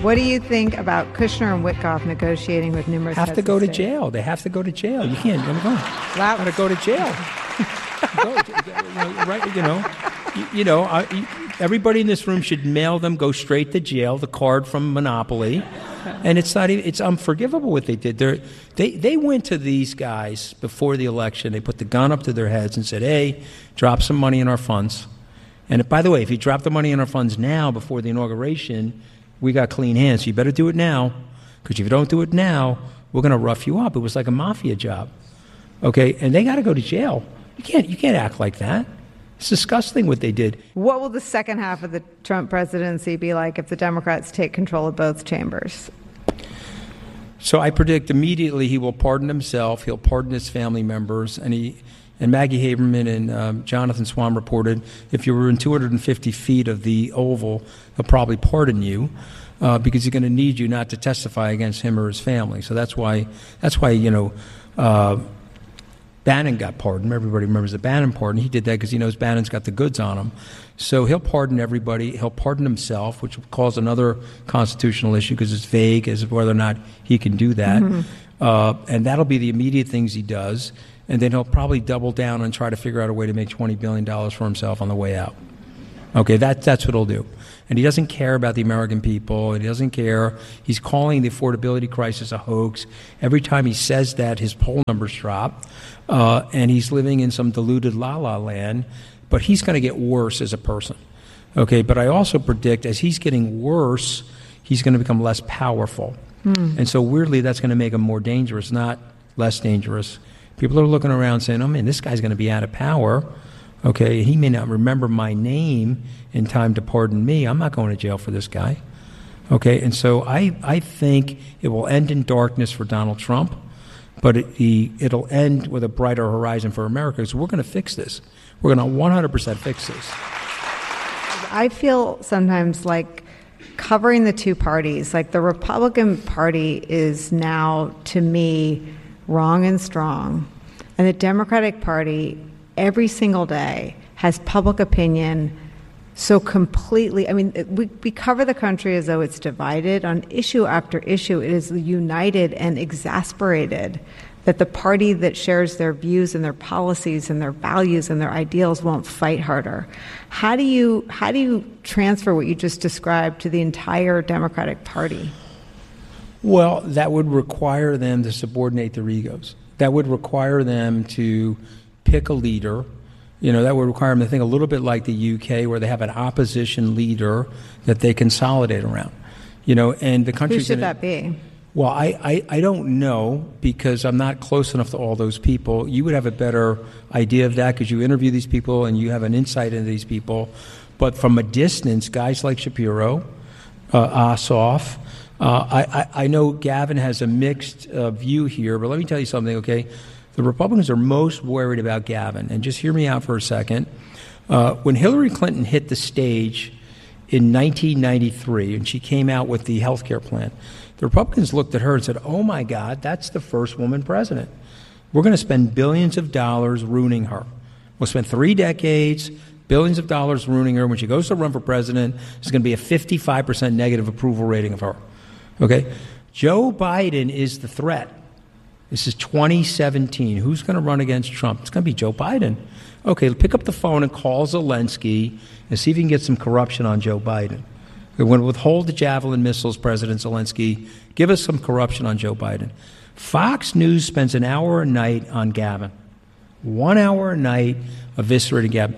What do you think about Kushner and Witkoff negotiating with numerous have heads to go of to state? jail. They have to go to jail. You can't. I'm going. Got to go to jail. Everybody in this room should mail them. Go straight to jail. The card from Monopoly, and it's not even. It's unforgivable what they did. They went to these guys before the election. They put the gun up to their heads and said, "Hey, drop some money in our funds." And by the way, if you drop the money in our funds now before the inauguration, we got clean hands. So you better do it now, because if you don't do it now, we're going to rough you up. It was like a mafia job, okay? And they got to go to jail. You can't act like that. It's disgusting what they did. What will the second half of the Trump presidency be like if the Democrats take control of both chambers? So I predict immediately he will pardon himself. He'll pardon his family members, and Maggie Haberman and Jonathan Swan reported if you were in 250 feet of the Oval, he'll probably pardon you because he's going to need you not to testify against him or his family. So that's why Bannon got pardoned. Everybody remembers the Bannon pardon. He did that because he knows Bannon's got the goods on him. So he'll pardon everybody. He'll pardon himself, which will cause another constitutional issue because it's vague as to whether or not he can do that. Mm-hmm. And that'll be the immediate things he does. And then he'll probably double down and try to figure out a way to make $20 billion for himself on the way out. Okay, that's what he'll do. And he doesn't care about the American people. And he doesn't care. He's calling the affordability crisis a hoax. Every time he says that, his poll numbers drop. And he's living in some deluded la-la land. But he's going to get worse as a person. Okay, but I also predict as he's getting worse, he's going to become less powerful. And so weirdly, that's going to make him more dangerous, not less dangerous. People are looking around saying, oh, man, this guy's going to be out of power. Okay, he may not remember my name in time to pardon me. I'm not going to jail for this guy. Okay, and so I think it will end in darkness for Donald Trump, but it'll end with a brighter horizon for America because we're going to fix this. We're going to 100% fix this. I feel sometimes like covering the two parties, like the Republican Party is now, to me, wrong and strong. And the Democratic Party, every single day, has public opinion so completely. I mean, we cover the country as though it's divided. On issue after issue, it is united and exasperated that the party that shares their views and their policies and their values and their ideals won't fight harder. How do you transfer what you just described to the entire Democratic Party? Well, that would require them to subordinate their egos. That would require them to pick a leader. That would require them to think a little bit like the UK, where they have an opposition leader that they consolidate around. And the country. Who should that be? Well, I don't know because I'm not close enough to all those people. You would have a better idea of that because you interview these people and you have an insight into these people. But from a distance, guys like Shapiro, Ossoff. I know Gavin has a mixed view here, but let me tell you something, okay? The Republicans are most worried about Gavin, and just hear me out for a second. When Hillary Clinton hit the stage in 1993, and she came out with the health care plan, the Republicans looked at her and said, oh, my God, that's the first woman president. We're going to spend billions of dollars ruining her. We'll spend 3 decades, billions of dollars ruining her. When she goes to run for president, there's going to be a 55% negative approval rating of her. Okay, Joe Biden is the threat. This is 2017. Who's going to run against Trump? It's going to be Joe Biden. Okay, pick up the phone and call Zelensky and see if you can get some corruption on Joe Biden. We're going to withhold the Javelin missiles, President Zelensky. Give us some corruption on Joe Biden. Fox News spends an hour a night on Gavin. 1 hour a night eviscerating Gavin.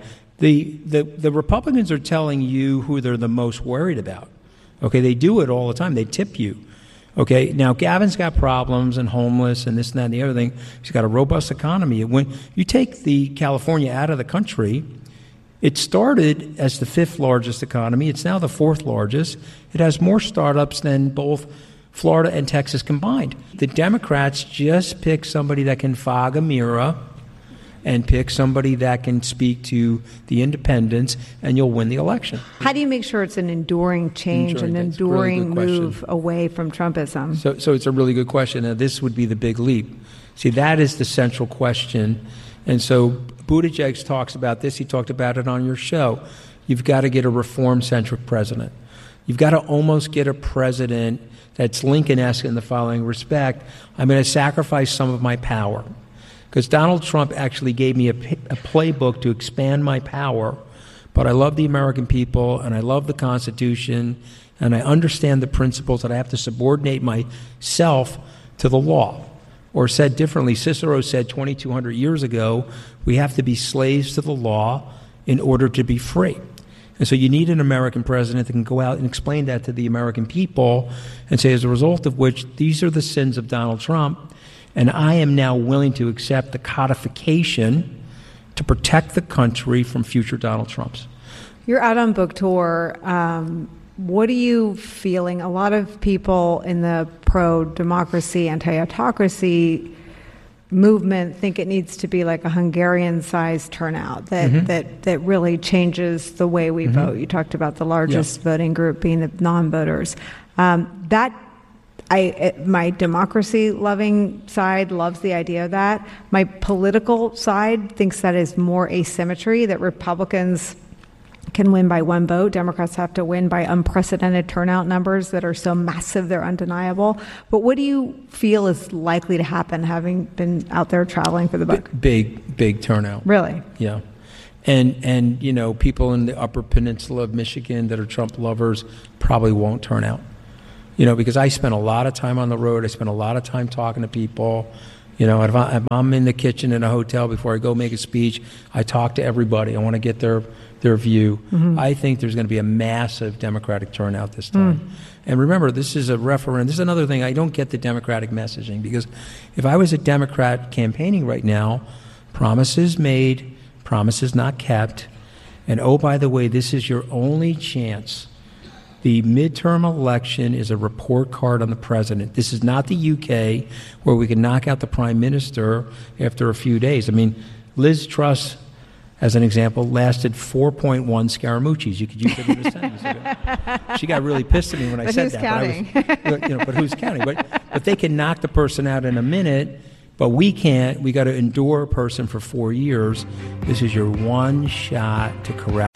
The Republicans are telling you who they're the most worried about. Okay, they do it all the time. They tip you. Okay, now Gavin's got problems and homeless and this and that and the other thing. He's got a robust economy. When you take the California out of the country, it started as the 5th largest economy. It's now the 4th largest. It has more startups than both Florida and Texas combined. The Democrats just pick somebody that can fog a mirror and pick somebody that can speak to the independents, and you'll win the election. How do you make sure it's an enduring change, an enduring move away from Trumpism? So it's a really good question. Now, this would be the big leap. See, that is the central question. And so Buttigieg talks about this. He talked about it on your show. You've got to get a reform-centric president. You've got to almost get a president that's Lincoln-esque in the following respect. I'm going to sacrifice some of my power. Because Donald Trump actually gave me a playbook to expand my power, but I love the American people, and I love the Constitution, and I understand the principles that I have to subordinate myself to the law. Or said differently, Cicero said 2,200 years ago, we have to be slaves to the law in order to be free. And so you need an American president that can go out and explain that to the American people and say, as a result of which, these are the sins of Donald Trump, and I am now willing to accept the codification to protect the country from future Donald Trumps. You're out on book tour. What are you feeling? A lot of people in the pro-democracy, anti-autocracy movement think it needs to be like a Hungarian-sized turnout that really changes the way we vote. You talked about the largest voting group being the non-voters. My democracy-loving side loves the idea of that. My political side thinks that is more asymmetry, that Republicans can win by one vote. Democrats have to win by unprecedented turnout numbers that are so massive they're undeniable. But what do you feel is likely to happen, having been out there traveling for the book? Big turnout. Really? Yeah. And you know, people in the Upper Peninsula of Michigan that are Trump lovers probably won't turn out. You know, because I spent a lot of time on the road. I spent a lot of time talking to people. You know, if I'm in the kitchen in a hotel before I go make a speech, I talk to everybody. I want to get their view. I think there's going to be a massive Democratic turnout this time. And remember, this is a referendum. This is another thing. I don't get the Democratic messaging, because if I was a Democrat campaigning right now, promises made, promises not kept, and oh, by the way, this is your only chance. The midterm election is a report card on the president. This is not the UK where we can knock out the prime minister after a few days. I mean, Liz Truss, as an example, lasted 4.1 Scaramucci's. You could use it in a sentence. She got really pissed at me when I said that. Counting? But who's counting? But they can knock the person out in a minute, but we can't. We got to endure a person for 4 years. This is your one shot to correct